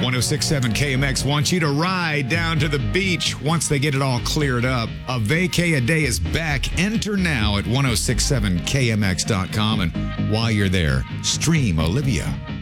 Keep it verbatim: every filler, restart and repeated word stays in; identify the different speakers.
Speaker 1: one oh six point seven K M X wants you to ride down to the beach once they get it all cleared up. A vacay a day is back. Enter now at ten sixty-seven K M X dot com. And while you're there, stream Olivia